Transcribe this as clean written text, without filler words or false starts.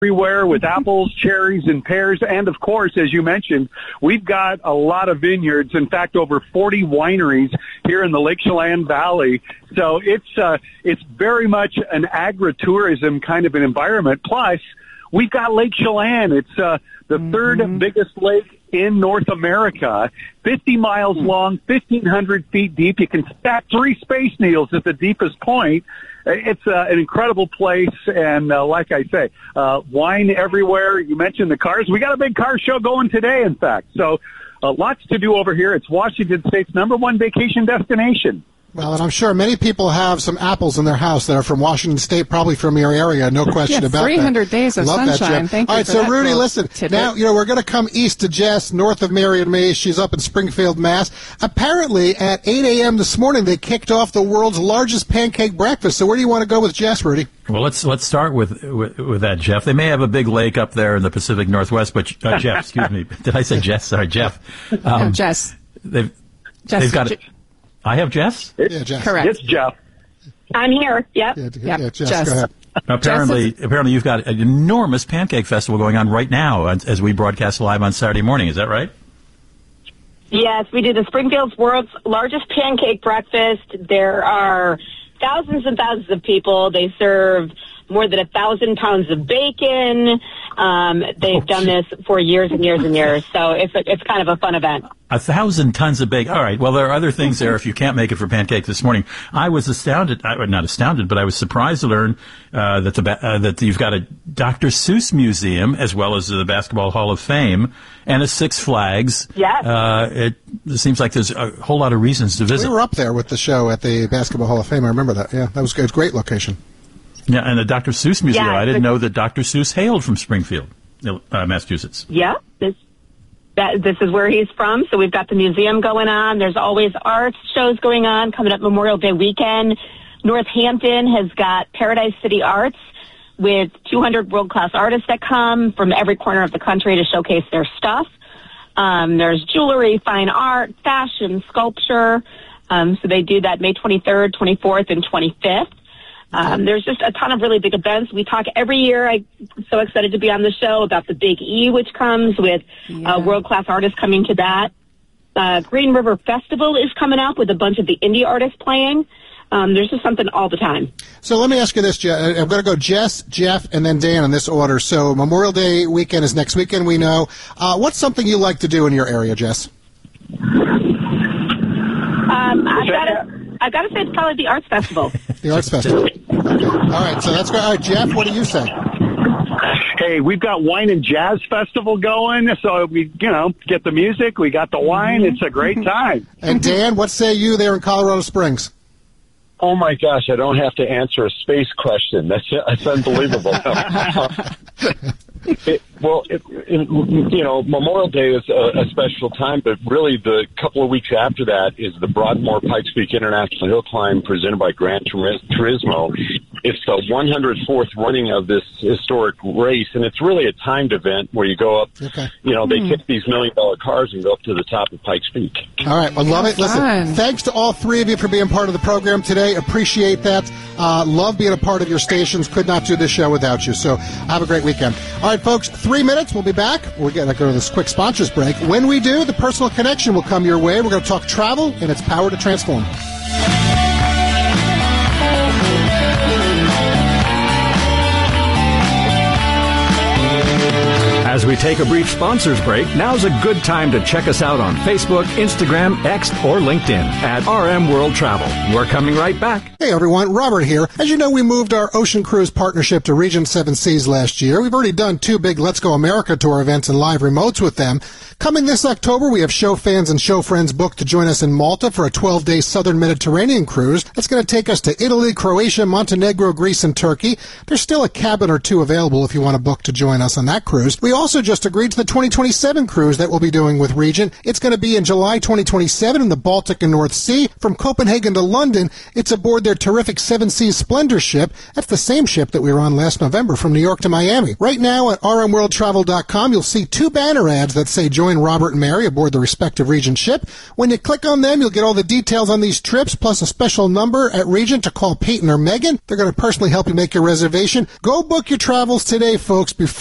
everywhere with apples, cherries, and pears. And, of course, as you mentioned, we've got a lot of vineyards. In fact, over 40 wineries here in the Lake Chelan Valley. So it's very much an agritourism kind of an environment. Plus, we've got Lake Chelan. It's the third biggest lake in North America, 50 miles long, 1,500 feet deep. You can stack 3 Space Needles at the deepest point. It's an incredible place, and like I say, wine everywhere. You mentioned the cars. We got a big car show going today, in fact. So lots to do over here. It's Washington State's #1 vacation destination. Well, and I'm sure many people have some apples in their house that are from Washington State, probably from your area, no question about 300 that. 300 days of Love sunshine. Thank you. All right, for so that Rudy, listen, tidbit. now, we're going to come east to Jess, north of Mary and me. She's up in Springfield, Mass. Apparently, at 8 a.m. this morning, they kicked off the world's largest pancake breakfast. So where do you want to go with Jess, Rudy? Well, let's start with that, Jeff. They may have a big lake up there in the Pacific Northwest, but Jeff, excuse me. Did I say Jess? Sorry, Jeff. No, Jess. They've got it. I have Jess? Yeah, Jess. Correct. It's Jeff. I'm here. Yep. Yeah, Jess, Jess. go ahead. Apparently, you've got an enormous pancake festival going on right now as we broadcast live on Saturday morning. Is that right? Yes, we do the Springfield's world's largest pancake breakfast. There are thousands and thousands of people. They serve more than 1,000 pounds of bacon. They've done this for years and years and years. So it's kind of a fun event. 1,000 tons of bacon. All right. Well, there are other things there if you can't make it for pancake this morning. I was astounded, not astounded, but I was surprised to learn that you've got a Dr. Seuss museum as well as the Basketball Hall of Fame and a Six Flags. Yes. It seems like there's a whole lot of reasons to visit. We were up there with the show at the Basketball Hall of Fame. I remember that. Yeah, that was good. Great location. Yeah, and the Dr. Seuss museum. Yeah, I didn't know that Dr. Seuss hailed from Springfield, Massachusetts. Yeah. This is where he's from, so we've got the museum going on. There's always arts shows going on coming up Memorial Day weekend. Northampton has got Paradise City Arts with 200 world-class artists that come from every corner of the country to showcase their stuff. There's jewelry, fine art, fashion, sculpture. So they do that May 23rd, 24th, and 25th. There's just a ton of really big events. We talk every year. I'm so excited to be on the show about the Big E, which comes with world-class artists coming to that. Green River Festival is coming up with a bunch of the indie artists playing. There's just something all the time. So let me ask you this, Jeff. I'm going to go Jess, Jeff, and then Dan in this order. So Memorial Day weekend is next weekend, we know. What's something you like to do in your area, Jess? I've got to say it's probably the Arts Festival. The Arts Festival. Okay. All right, so that's great. All right, Jeff, what do you say? Hey, we've got Wine and Jazz Festival going, so we, get the music, we got the wine. It's a great time. And Dan, what say you there in Colorado Springs? Oh my gosh, I don't have to answer a space question. That's unbelievable. Memorial Day is a special time, but really the couple of weeks after that is the Broadmoor Pikes Peak International Hill Climb presented by Gran Turismo. It's the 104th running of this historic race, and it's really a timed event where you go up, they kick these $1 million cars and go up to the top of Pikes Peak. All right, I love it. Listen, thanks to all three of you for being part of the program today. Appreciate that. Love being a part of your stations. Could not do this show without you, so have a great weekend. All right, folks, 3 minutes. We'll be back. We're going to go to this quick sponsors break. When we do, the Personal Connection will come your way. We're going to talk travel and its power to transform. As we take a brief sponsors break, now's a good time to check us out on Facebook, Instagram, X, or LinkedIn at RM World Travel. We're coming right back. Hey everyone, Robert here. As you know, we moved our Ocean Cruise partnership to Regent Seven Seas last year. We've already done 2 big Let's Go America Tour events and live remotes with them. Coming this October, we have show fans and show friends booked to join us in Malta for a 12-day Southern Mediterranean cruise. That's going to take us to Italy, Croatia, Montenegro, Greece, and Turkey. There's still a cabin or 2 available if you want to book to join us on that cruise. We also just agreed to the 2027 cruise that we'll be doing with Regent. It's going to be in July 2027 in the Baltic and North Sea. From Copenhagen to London, it's aboard their terrific Seven Seas Splendor ship. That's the same ship that we were on last November from New York to Miami. Right now at rmworldtravel.com, you'll see 2 banner ads that say join Robert and Mary aboard the respective Regent ship. When you click on them, you'll get all the details on these trips, plus a special number at Regent to call Peyton or Megan. They're going to personally help you make your reservation. Go book your travels today, folks, before